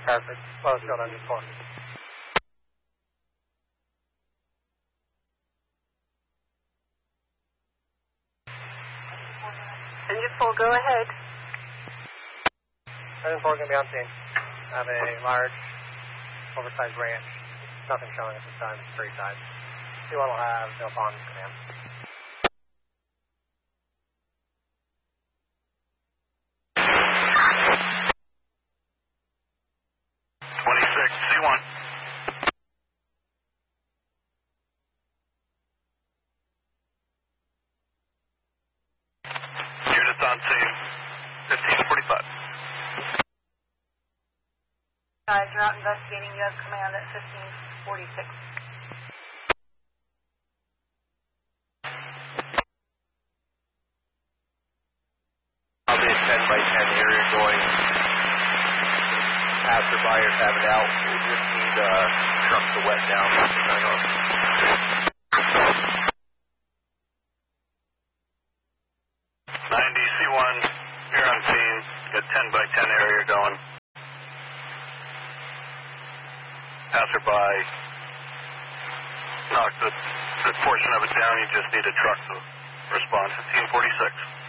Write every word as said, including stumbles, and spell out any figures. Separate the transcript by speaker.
Speaker 1: Perfect. Well, let's go down to four.
Speaker 2: Engine four, go ahead.
Speaker 1: Engine four is going to be on scene. I have a large, oversized ranch. Nothing showing at this time. It's free side. C one will have no pond command.
Speaker 3: twenty-six, C one. Units on scene, fifteen forty-five.
Speaker 2: Guys, you're out investigating. You have command at fifteen forty-six.
Speaker 4: I'll be a ten by ten area going passerby or have it out. We just need uh, trucks to wet down.
Speaker 3: ninety, C one, you're on scene. Got ten by ten area going. Passerby, knock the, the portion of it down. You just need a truck to respond. fifteen forty-six.